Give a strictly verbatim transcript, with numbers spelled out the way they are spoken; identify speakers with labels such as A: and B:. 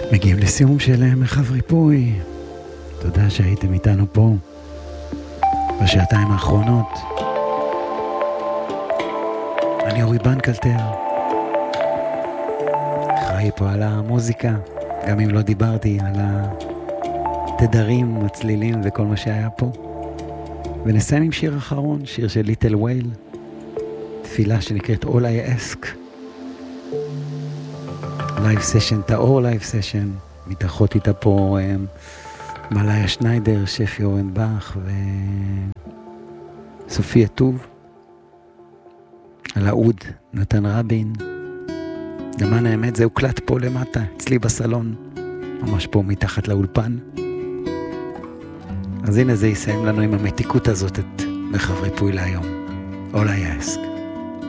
A: מגיעים לסיום של מרחב ריפוי. תודה שהייתם איתנו פה בשעתיים האחרונות. אני אורי בנקלטר, אחראי פה על המוזיקה, גם אם לא דיברתי על התדרים, הצלילים וכל מה שהיה פה. ונסיים עם שיר אחרון, שיר של ליטל וייל, תפילה שנקראת All I Ask. לייב סשן, טאור לייב סשן, מתאחות איתה פה מלאיה שניידר, שף יורן בח וסופיה טוב. על העוד נתן רבין. למען האמת זה הוקלט פה למטה, אצלי בסלון, ממש פה מתחת לאולפן. אז הנה זה יסיים לנו עם המתיקות הזאת את מרחב ריפוי להיום. All I Ask.